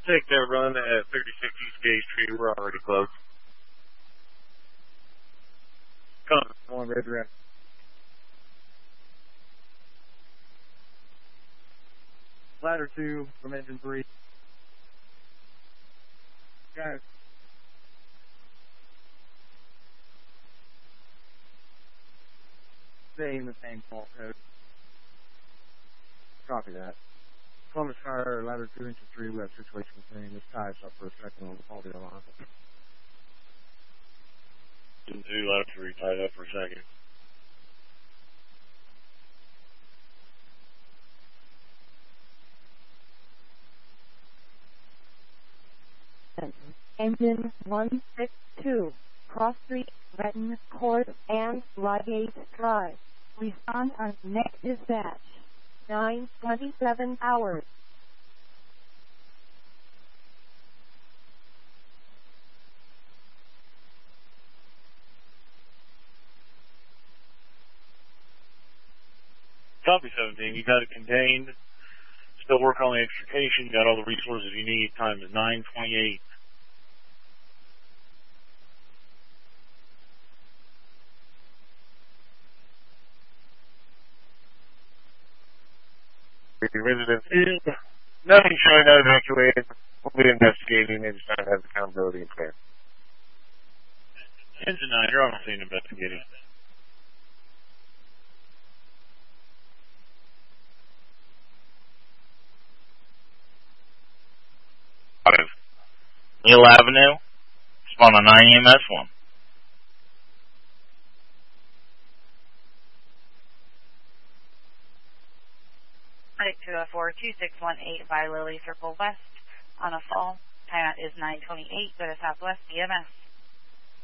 Take that run at 36 East Gay Street. We're already closed. Come on, Red Red. Ladder 2 from engine 3. Guys. Staying the same fault code. Copy that. Columbus Fire, ladder 2, engine 3, we have situation concerning this tie is up for a second on the faulty alarm. Engine 2, ladder 3, tied up for a second. Engine 162, Cross Street, Renton Court, and Ligate Drive. Respond on next dispatch. 9:27 hours. Copy 17. You got it contained. Still working on the extrication. Got all the resources you need. Time is 9:28. Residents is nothing showing not evacuated. We'll be investigating. They just don't have accountability and care. Engine 9, you're on the scene investigating. Neal Avenue, spawn on 9 EMS 1. Medic 204-2618 by Lily Circle West on a fall. Time out is 9:28. Go to Southwest EMS.